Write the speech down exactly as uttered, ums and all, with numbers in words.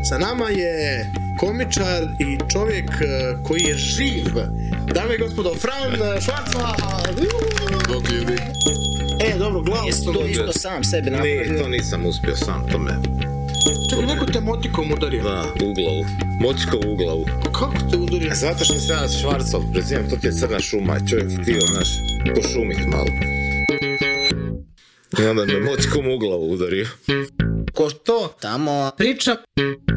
Sa nama je komičar i čovjek koji je živ. Dame i gospodo, Fran Švarcva. Bog ljudi. E, dobro, glavu Jesi sam to dobio. isto sam sebi napravio? Ne, to nisam uspio sam, to me... Čekaj, neko te motikom udario. Da, u glavu. Motikom u glavu. Pa kako te udario? Zato što sam ja Švarcov, prezivam, to ti je crna šuma, čovjek htio, znaš, pošumit malo. I onda me motikom u glavu udario. Ko što tamo pričam.